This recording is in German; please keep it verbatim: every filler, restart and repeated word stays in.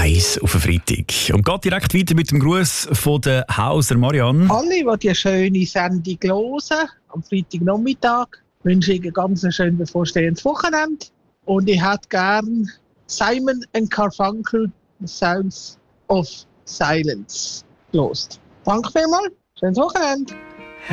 eins auf den Freitag. Und geht direkt weiter mit dem Gruß von der Hauser Marianne. Alle, die die schöne Sendung hören, am Freitagnachmittag, wünsche ich ein ganz schön bevorstehendes Wochenende. Und ich hätte gern Simon and Garfunkel, Sounds of Silence, gelost. Danke vielmals, schönes Wochenende.